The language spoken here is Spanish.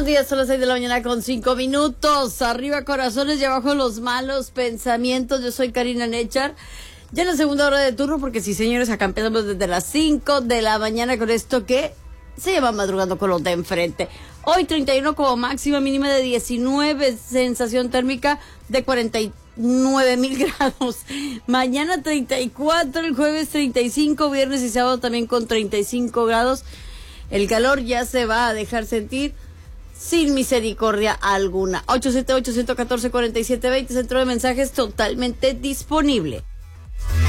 días, son las 6 de la mañana con 5 minutos. Arriba corazones y abajo los malos pensamientos. Yo soy Karina Nechar. Ya en la segunda hora de turno, porque sí, señores, acá empezamos desde las 5 de la mañana con esto que se llama Madrugando con los de enfrente. Hoy 31 como máxima, mínima de 19, sensación térmica de 49,000 grados. Mañana 34, el jueves 35, viernes y sábado también con 35 grados. El calor ya se va a dejar sentir sin misericordia alguna. 878-114-4720, centro de mensajes totalmente disponible.